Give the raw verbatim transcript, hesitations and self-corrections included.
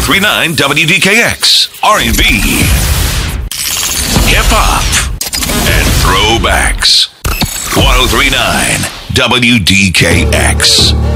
three point nine W D K X, R and B, hip hop, and throwbacks. one oh three point nine W D K X.